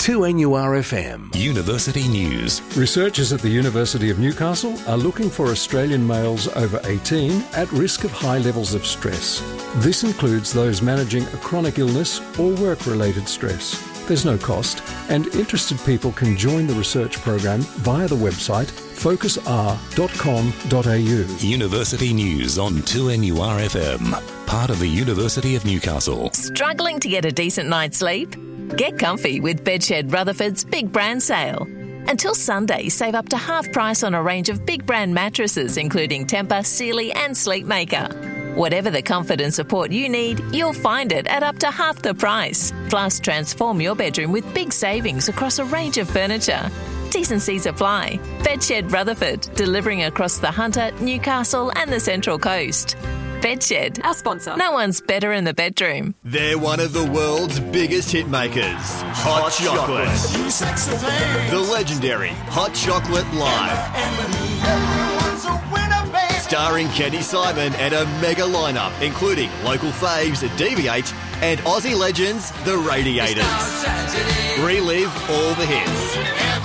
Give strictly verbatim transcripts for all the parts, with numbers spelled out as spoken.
two N U R F M. University News. Researchers at the University of Newcastle are looking for Australian males over eighteen at risk of high levels of stress. This includes those managing a chronic illness or work-related stress. There's no cost, and interested people can join the research program via the website focus r dot com dot a u. University News on two N U R F M. Part of the University of Newcastle. Struggling to get a decent night's sleep? Get comfy with Bedshed Rutherford's Big Brand Sale. Until Sunday, save up to half price on a range of big brand mattresses including Tempur, Sealy and Sleepmaker. Whatever the comfort and support you need, you'll find it at up to half the price. Plus, transform your bedroom with big savings across a range of furniture. T's and C's apply. Bedshed Rutherford, delivering across the Hunter, Newcastle and the Central Coast. Bedshed, our sponsor. No one's better in the bedroom. They're one of the world's biggest hit makers. Hot, Hot Chocolate. Chocolate. The legendary Hot Chocolate Live. Starring Kenny Simon and a mega lineup, including local faves Deviate and Aussie legends The Radiators. Relive all the hits.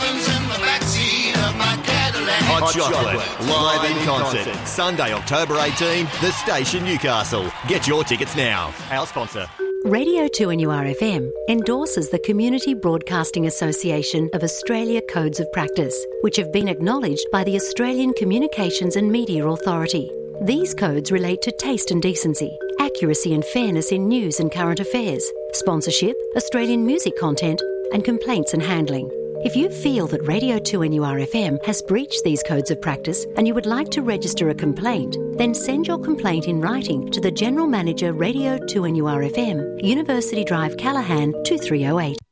Hot, Hot Chocolate, Chocolate, live in concert. concert. Sunday, October eighteenth, The Station, Newcastle. Get your tickets now. Our sponsor. Radio two N U R F M endorses the Community Broadcasting Association of Australia Codes of Practice, which have been acknowledged by the Australian Communications and Media Authority. These codes relate to taste and decency, accuracy and fairness in news and current affairs, sponsorship, Australian music content, and complaints and handling. If you feel that Radio two N U R F M has breached these codes of practice and you would like to register a complaint, then send your complaint in writing to the General Manager, Radio two N U R F M, University Drive, Callaghan, two three oh eight.